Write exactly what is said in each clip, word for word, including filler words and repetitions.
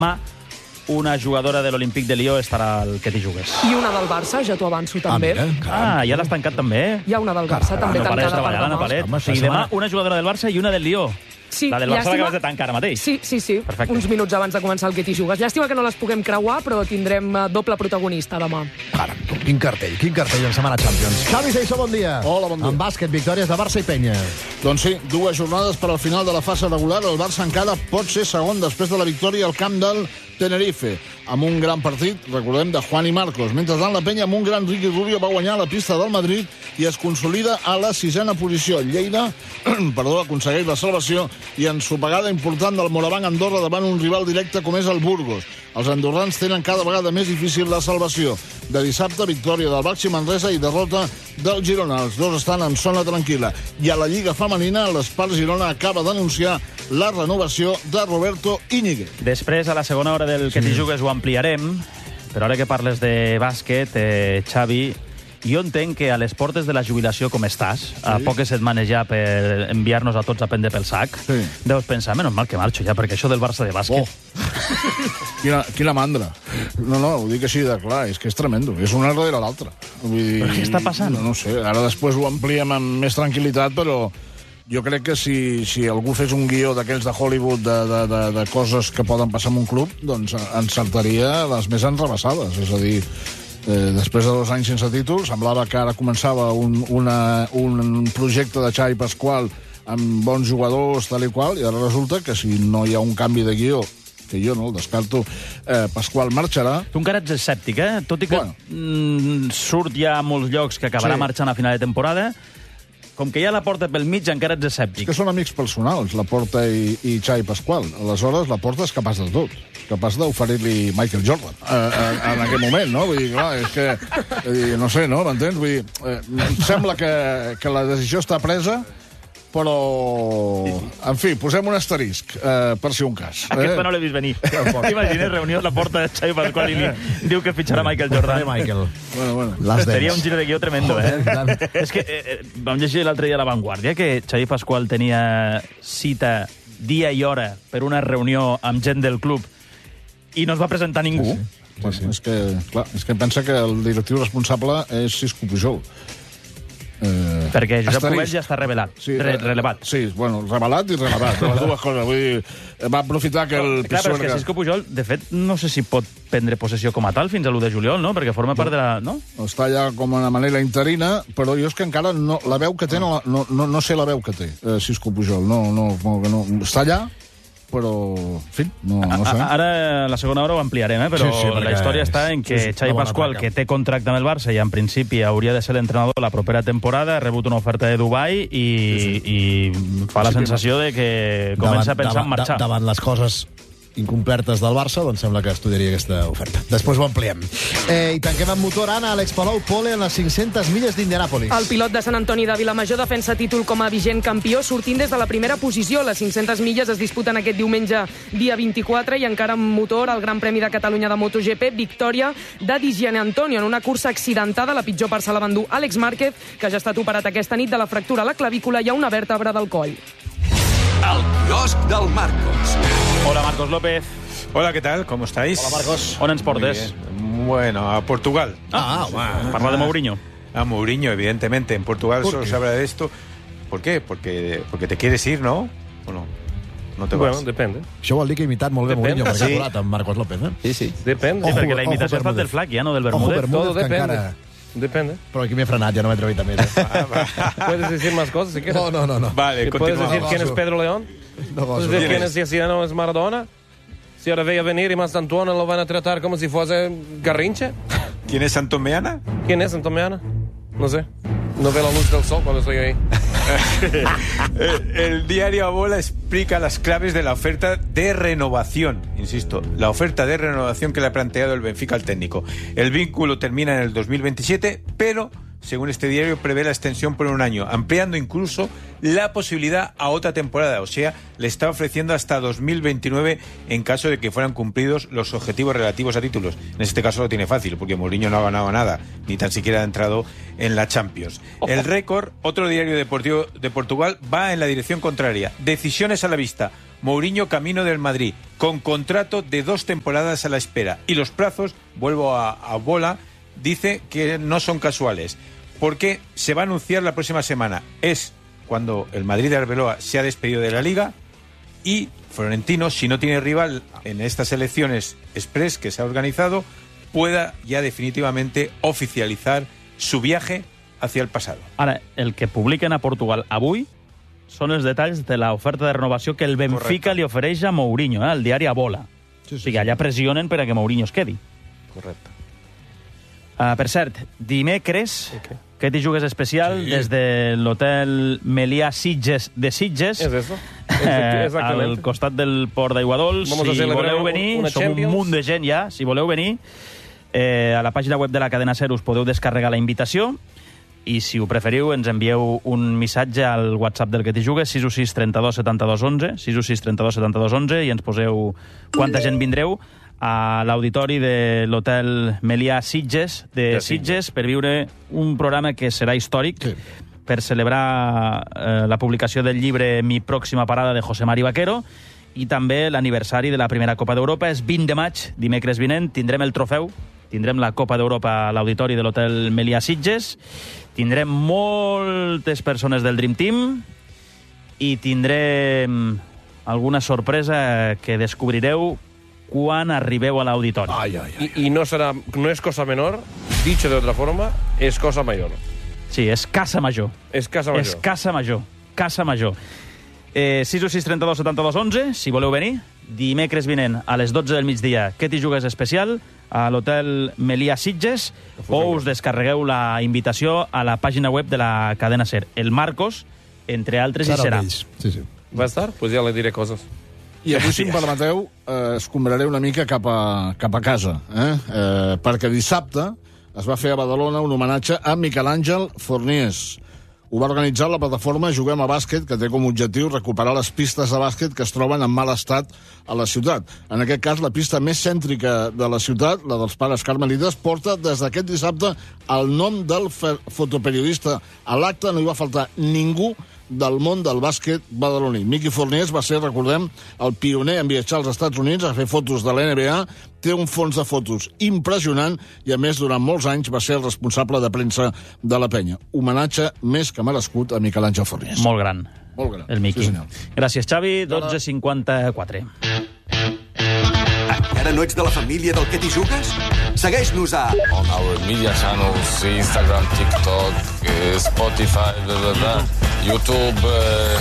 una jugadora de l'Olímpic de Lió estarà al Que t'hi jugues. I una del Barça, ja t'ho avanço també. Ah, mira, Ah, ja l'has tancat també, eh? Hi ha una del Barça també No parés tancada per treballar, demà. Palet. Home, O sigui, esta demà setmana- una jugadora del Barça i una del Lió. Sí, La del Barça llàstima- l'acabes de tancar ara mateix. Sí, sí, sí. Perfecte. Uns minuts abans de començar el Que t'hi jugues. Llàstima que no les puguem creuar, però tindrem eh, doble protagonista demà. Caram, tu, quin cartell, quin cartell en setmana Champions. Xavi Seixó, bon dia. Hola, bon dia. En bàsquet, victòries de Barça i Penya. Doncs sí, dues jornades per al final de la fase regular. El Barça encara pot ser segon després de la victòria al camp del Tenerife, amb un gran partit, recordem, de Juan i Marcos. Mentrestant, la Penya, amb un gran Ricky Rubio, va guanyar la pista del Madrid i es consolida a la sisena posició. Lleida, perdó, aconsegueix la salvació i ensopegada important del Moraván Andorra davant un rival directe com és el Burgos. Els andorrans tenen cada vegada més difícil la salvació. De dissabte, victòria del Baxi Manresa i derrota del Girona. Els dos estan en zona tranquil·la. I a la Lliga Femenina, l'Espart Girona acaba d'anunciar la renovació de Roberto Íñiguez. Després, a la segona hora del Que t'hi jugues, ho ampliarem, però ara que parles de bàsquet, eh, Xavi, jo entenc que a les portes de la jubilació com estàs, a poques setmanes ja per enviar-nos a tots a prendre pel sac, Sí. deus pensar, menys mal que marxo ja, perquè això del Barça de bàsquet... Oh. Quina, quina mandra. No, no, ho dic així de clar, és que és tremendo. És una darrere l'altra. Vull dir, Però què està passant? No, no sé, ara després ho ampliem amb més tranquil·litat, però jo crec que si, si algú fes un guió d'aquells de Hollywood de, de, de, de coses que poden passar en un club, doncs encertaria les més enrebaçades. És a dir, eh, després de dos anys sense títol, semblava que ara començava un, una, un projecte de Xavi Pasqual amb bons jugadors, tal i qual, i ara resulta que si no hi ha un canvi de guió, que jo no el descarto, eh, Pasqual marxarà. Tu encara ets escèptic, eh? Tot i que Bueno. mm, surt ja a molts llocs que acabarà Sí. marxant a final de temporada, com que hi ha la porta pel mig, encara ets escèptic. És que són amics personals, la Porta i, i Xavi Pasqual. Aleshores, la Porta és capaç de tot. Capaç d'oferir-li Michael Jordan eh, en, en aquell moment, no? Vull dir, clar, és que... Vull dir, no sé, no? M'entens? Vull dir, eh, em sembla que, que la decisió està presa, però... En fi, posem un asterisc, eh, per si un cas. Aquesta no l'he vist venir. T'imagines, reunió a la porta de Xavi Pasqual i li diu que fitxarà Michael Jordan. Michael. Bueno, bueno. Les Seria dents. un giro de guió tremendo, Joder, eh? És que eh, eh, vam llegir l'altre dia a La Vanguardia que Xavi Pasqual tenia cita dia i hora per una reunió amb gent del club i no es va presentar ningú. Sí, sí. Bueno, és que, clar, és que pensa que el directiu responsable és Cisco Pujol. Eh, Perquè Josep asterisc. Cubell ja està revelat, Sí, re, eh, relevat. Sí, bueno, revelat i relevat, les dues coses. Vull dir, va aprofitar que el Clar, però és que Pisuerga Cisco Pujol, de fet, no sé si pot prendre possessió com a tal fins a l'u de juliol, no? Perquè forma part de la... No? està allà com a manera interina, però jo és que encara no, la veu que té, no, la- no, no, no sé la veu que té, eh, Cisco Pujol. No, no, no, no, està allà, però, en fi, no, no sé. A- Ara, la segona hora ho ampliarem, eh? però Sí, sí, perquè la història és- està en que sí, sí, Xavi una bona Pasqual, placa. que té contracte amb el Barça i en principi hauria de ser l'entrenador la propera temporada, ha rebut una oferta de Dubai i, i fa la sensació de que comença a pensar en marxar. Davant les coses incomplertes del Barça, doncs sembla que estudiaria aquesta oferta. Després ho ampliem. Eh, I tanquem amb motor, Anna, Àlex Palou, pole en les cinc-centes milles d'Indianàpolis. El pilot de Sant Antoni de Vilamajor defensa títol com a vigent campió sortint des de la primera posició. Les cinc-centes milles es disputen aquest diumenge dia vint-i-quatre i encara amb motor al Gran Premi de Catalunya de MotoGP, victòria de Di Gianantonio en una cursa accidentada. La pitjor part se la va endur Àlex Márquez, que ja ha estat operat aquesta nit de la fractura a la clavícula i a una vèrtebra del coll. El quiosc del Marcos. Hola, Marcos López. Hola, ¿qué tal? ¿Cómo estáis? Hola, Marcos. On ens Muy portes? bien. Bueno, a Portugal. Ah, home. Parlar de Mourinho. A Mourinho, evidentemente. En Portugal ¿Por solo qué? se habla de esto. ¿Por qué? Porque, porque te quieres ir, ¿no? ¿O no? No te Bueno, vas. depende. Això vol dir que ha imitat molt bé Depèn. Mourinho, perquè Sí. ha colat amb Marcos López, eh? Sí, sí. Depende. Sí, Ojo, perquè la ojo, imitació ha estat Bermúdez. del Flac, ja, no del Ojo, Bermúdez. Bermúdez, Todo que depende. encara... Depende. Però aquí m'he frenat, ja no m'he atrevit a més. Eh? Puedes decir más cosas si quieres. No, no, no. no. Vale, Que puedes continuamos. decir quién es Pedro León. No gozo. Puedes decir quién es Cristiano es Maradona. Si ahora veía venir y más Antonio lo van a tratar como si fuese Garrincha. ¿Quién es Santomeana? ¿Quién es Antomeana? No sé. No veo la luz del sol cuando estoy ahí. el, el diario Abola explica las claves de la oferta de renovación. Insisto, la oferta de renovación que le ha planteado el Benfica al técnico. El vínculo termina en el dos mil veintisiete, pero según este diario, prevé la extensión por un año, ampliando incluso la posibilidad a otra temporada. O sea, le está ofreciendo hasta dos mil veintinueve en caso de que fueran cumplidos los objetivos relativos a títulos. En este caso lo tiene fácil, porque Mourinho no ha ganado nada, ni tan siquiera ha entrado en la Champions. El récord, otro diario deportivo de Portugal, va en la dirección contraria. Decisiones a la vista. Mourinho camino del Madrid, con contrato de dos temporadas a la espera. Y los plazos, vuelvo a, a Bola, dice que no son casuales, porque se va a anunciar la próxima semana. Es cuando el Madrid de Arbeloa se ha despedido de la Liga y Florentino, si no tiene rival en estas elecciones express que se ha organizado, pueda ya definitivamente oficializar su viaje hacia el pasado. Ara, el que publiquen a Portugal avui són els detalls de l'oferta de renovació que el Benfica Correcte. li ofereix a Mourinho, eh, el diari A Bola. Sí, sí, o sigui, allà pressionen per a que Mourinho es quedi. Correcte. Uh, per cert, dimecres, okay. que t'hi jugues especial sí. des de l'hotel Melià Sitges de Sitges. És eso. Eh, al costat del Port d'Aiguadols. Si voleu venir, som un munt de gent ja, si voleu venir, eh, a la pàgina web de la cadena SER us podeu descarregar la invitació i si ho preferiu ens envieu un missatge al WhatsApp del que t'hi jugues, sis u sis trenta-dos setanta-dos onze, sis u sis trenta-dos setanta-dos onze, i ens poseu quanta gent vindreu a l'auditori de l'hotel Melià Sitges de Sitges per viure un programa que serà històric sí. per celebrar eh, la publicació del llibre Mi pròxima parada de José Mari Vaquero i també l'aniversari de la primera Copa d'Europa. És vint de maig, dimecres vinent, tindrem el trofeu, tindrem la Copa d'Europa a l'auditori de l'hotel Melià Sitges, tindrem moltes persones del Dream Team i tindrem alguna sorpresa que descobrireu quan arribeu a l'auditori. Ai, ai, ai. I, I no serà, no és cosa menor, dicho de otra forma, és cosa mayor. Sí, és casa major. És casa major. És casa major. Casa major. Eh, sis u sis trenta-dos setanta-dos onze, si voleu venir. Dimecres vinent, a les dotze del migdia, que t'hi jugues especial, a l'hotel Melià Sitges, o us descarregueu la invitació a la pàgina web de la cadena SER. El Marcos, entre altres, hi serà. Sí, sí. Va estar? Pues ja le diré coses. I avui, si em permeteu, eh, escombraré una mica cap a, cap a casa, eh? Eh, perquè dissabte es va fer a Badalona un homenatge a Miquel Àngel Forniés. Ho va organitzar la plataforma Juguem a Bàsquet, que té com a objectiu recuperar les pistes de bàsquet que es troben en mal estat a la ciutat. En aquest cas, la pista més cèntrica de la ciutat, la dels Pares Carmelites, porta des d'aquest dissabte el nom del fotoperiodista. A l'acte no hi va faltar ningú del món del bàsquet badaloní. Miqui Forniés va ser, recordem, el pioner en viatjar als Estats Units a fer fotos de l'N B A, té un fons de fotos impressionant i, a més, durant molts anys va ser el responsable de premsa de la penya. Homenatge més que merescut a Miquel Àngel Forniés. Molt gran. Molt gran. El Miqui. Sí, gràcies, Xavi. dotze cinquanta-quatre. Encara no ets de la família del que t'hi jugues? Segueix-nos a... On our media channels, Instagram, TikTok, eh, Spotify, bla, bla, bla, YouTube, eh,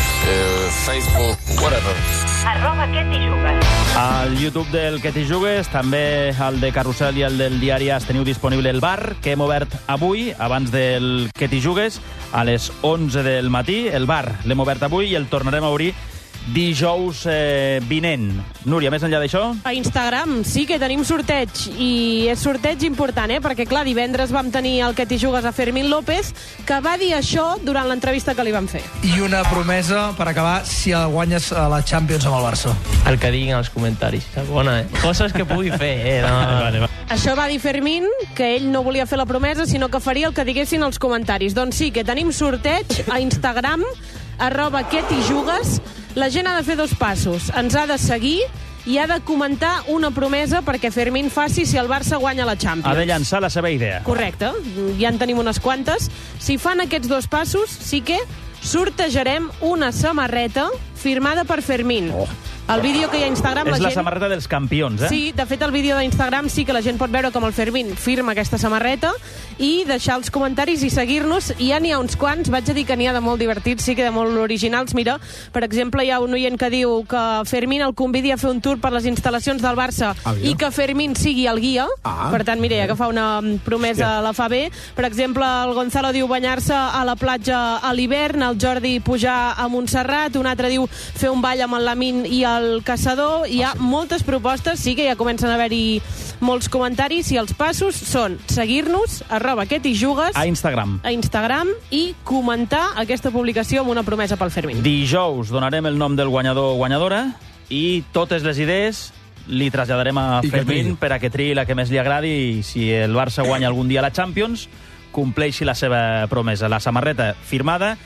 eh, Facebook, whatever. Arroba que t'hi jugues. Al YouTube del que t'hi jugues, també al de Carrusel i el del Diari As teniu disponible el bar, que hem obert avui, abans del que t'hi jugues, a les onze del matí. El bar l'hem obert avui i el tornarem a obrir dijous eh, vinent. Núria, més enllà d'això? A Instagram sí que tenim sorteig, i és sorteig important, eh? Perquè, clar, divendres vam tenir el que t'hi jugues a Fermín López, que va dir això durant l'entrevista que li van fer. I una promesa per acabar, si el guanyes a la Champions amb el Barça. El que diguin als comentaris. Bona, eh? Coses que pugui fer, eh? No, vale, va. Això va dir Fermín, que ell no volia fer la promesa, sinó que faria el que diguessin els comentaris. Doncs sí, que tenim sorteig a Instagram, arroba que t'hi jugues. La gent ha de fer dos passos. Ens ha de seguir i ha de comentar una promesa perquè Fermín faci si el Barça guanya la Champions. Ha de llançar la seva idea. Correcte. Ja en tenim unes quantes. Si fan aquests dos passos, sí que sortejarem una samarreta firmada per Fermín. Oh. El vídeo que hi ha a Instagram... És la, la gent... samarreta dels campions, eh? Sí, de fet, el vídeo d'Instagram sí que la gent pot veure com el Fermín firma aquesta samarreta i deixar els comentaris i seguir-nos. I ja n'hi ha uns quants, vaig a dir que n'hi ha de molt divertits, sí que de molt originals. Mira, per exemple, hi ha un oient que diu que Fermín el convidi a fer un tour per les instal·lacions del Barça ah, i que Fermín sigui el guia. Ah, per tant, mira, ja que fa una promesa, yeah. la fa bé. Per exemple, el Gonzalo diu banyar-se a la platja a l'hivern, el Jordi pujar a Montserrat, un altre diu fer un ball amb el Lamin i el Caçador. Hi ha ah, sí. moltes propostes, sí que ja comencen a haver-hi molts comentaris, i els passos són seguir-nos, arroba que t'hi jugues, a Instagram. a Instagram, i comentar aquesta publicació amb una promesa pel Fermín. Dijous donarem el nom del guanyador o guanyadora i totes les idees li traslladarem a I Fermín per a que triï la que més li agradi, i si el Barça guanya algun dia la Champions, compleixi la seva promesa. La samarreta firmada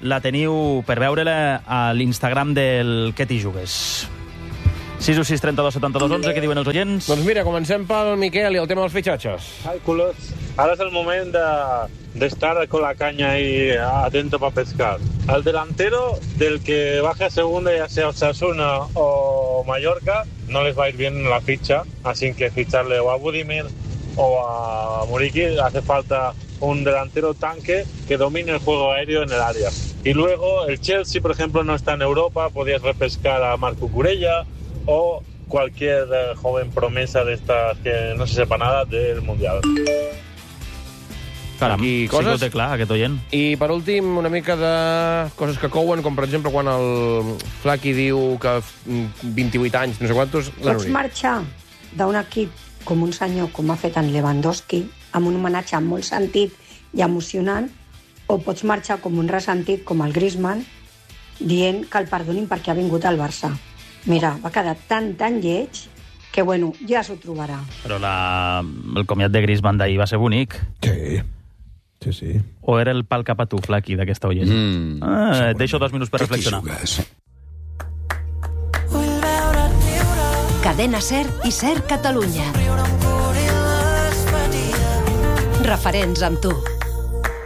la teniu per veure-la a l'Instagram del Que t'hi jugues. sis u sis trenta-dos setanta-dos onze, què diuen els oients? Doncs mira, comencem pel Miquel i el tema dels fitxatges. Ay, culos. Ahora es el momento de, de estar con la caña ahí atento para pescar. Al delantero del que baje a segunda, ya sea Osasuna o Mallorca, no les va a ir bien la ficha, así que ficharle o a Budimir o a Muriqui. Hace falta un delantero tanque que domine el juego aéreo en el área. Y luego el Chelsea, por ejemplo, no está en Europa, podías repescar a Marco Curella o cualquier eh, joven promesa de estas que no se sepa nada del Mundial. Caram, Aquí sí coses. que ho té clar, aquest oient. I per últim, una mica de coses que couen, com per exemple quan el Flaqui diu que vint-i-vuit anys, no sé quantos... Pots marxar d'un equip com un senyor, com ha fet en Lewandowski, amb un homenatge amb molt sentit i emocionant, o pots marxar com un ressentit, com el Griezmann, dient que el perdonin perquè ha vingut al Barça. Mira, va quedar tan, tan lleig que, bueno, ja s'ho trobarà. Però la... el comiat de Griezmann d'ahir va ser bonic. Sí, sí, sí. O era el pal cap a tu, Flaqui, d'aquesta oient? Mm, ah, et deixo dos minuts per reflexionar. Cadena SER i SER Catalunya. Referents amb tu.